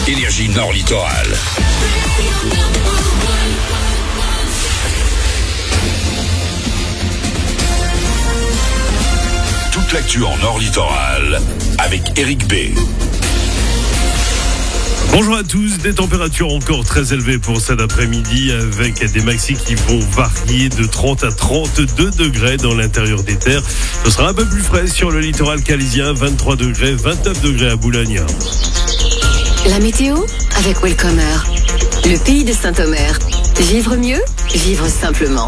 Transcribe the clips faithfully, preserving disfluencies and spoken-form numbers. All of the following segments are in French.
Énergie Nord Littoral. Toute l'actu en Nord Littoral avec Eric B. Bonjour à tous, des températures encore très élevées pour cet après-midi avec des maxis qui vont varier de trente à trente-deux degrés dans l'intérieur des terres. Ce sera un peu plus frais sur le littoral calisien, vingt-trois degrés, vingt-neuf degrés à Boulogne. La météo avec Welcomer, le pays de Saint-Omer. Vivre mieux, vivre simplement.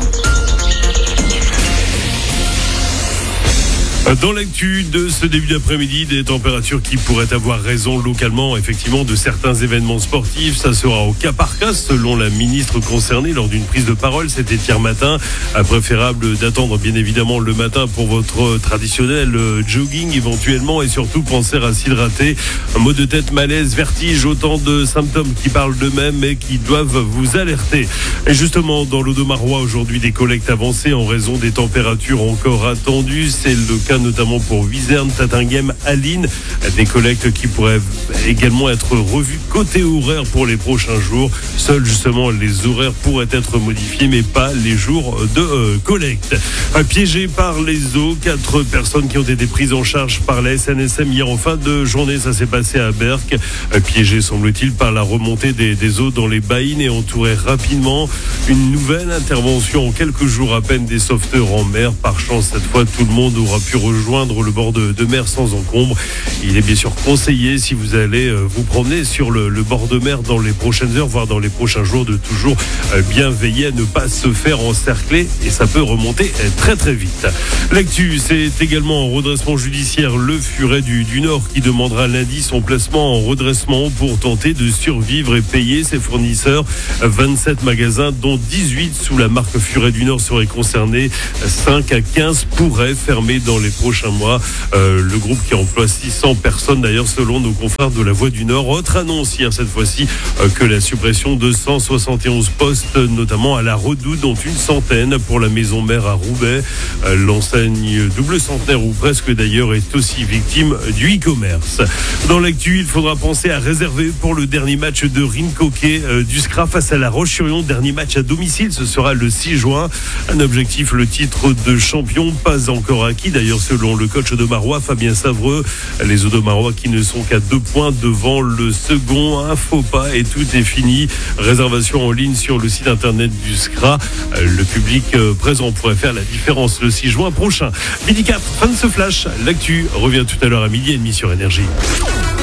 Dans l'actu de ce début d'après-midi, des températures qui pourraient avoir raison localement, effectivement, de certains événements sportifs. Ça sera au cas par cas, selon la ministre concernée lors d'une prise de parole. C'était hier matin. Préférable d'attendre, bien évidemment, le matin pour votre traditionnel jogging, éventuellement, et surtout penser à s'hydrater. Un maux de tête, malaise, vertige, autant de symptômes qui parlent d'eux-mêmes et qui doivent vous alerter. Et justement, dans l'Audomarois, aujourd'hui, des collectes avancées en raison des températures encore attendues. C'est le cas notamment pour Wizerne, Tatinghem, Aline, des collectes qui pourraient également être revues côté horaire pour les prochains jours. Seuls justement les horaires pourraient être modifiés, mais pas les jours de euh, collecte. Piégés par les eaux, quatre personnes qui ont été prises en charge par la S N S M hier en fin de journée. Ça s'est passé à Berck. Piégés, semble-t-il, par la remontée des, des eaux dans les baïnes et entourés rapidement. Une nouvelle intervention en quelques jours à peine des sauveteurs en mer. Par chance, cette fois, tout le monde aura pu rejoindre le bord de, de mer sans encombre. Il est bien sûr conseillé, si vous allez euh, vous promener sur le, le bord de mer dans les prochaines heures, voire dans les prochains jours, de toujours euh, bien veiller à ne pas se faire encercler, et ça peut remonter euh, très très vite. L'actu, c'est également en redressement judiciaire le Furet du, du Nord qui demandera lundi son placement en redressement pour tenter de survivre et payer ses fournisseurs. vingt-sept magasins, dont dix-huit sous la marque Furet du Nord, seraient concernés. cinq à quinze pourraient fermer dans les prochains mois. Euh, le groupe qui emploie six cents personnes, d'ailleurs, selon nos confrères de la Voix du Nord. Autre annonce hier, cette fois-ci, euh, que la suppression de cent soixante et onze postes, notamment à la Redoute, dont une centaine pour la maison mère à Roubaix. Euh, l'enseigne double centenaire, ou presque d'ailleurs, est aussi victime du e-commerce. Dans l'actu, il faudra penser à réserver pour le dernier match de Rincoquet euh, du S C R A face à la Roche-sur-Yon. Dernier match à domicile, ce sera le six juin. Un objectif, le titre de champion, pas encore acquis. D'ailleurs, selon le coach Audomarois, Fabien Savreux, les Audomarois qui ne sont qu'à deux points devant le second. Un faux pas et tout est fini. Réservation en ligne sur le site internet du S C R A. Le public présent pourrait faire la différence le six juin prochain. Midi quatre, fin de ce flash. L'actu revient tout à l'heure à midi et demi sur Énergie.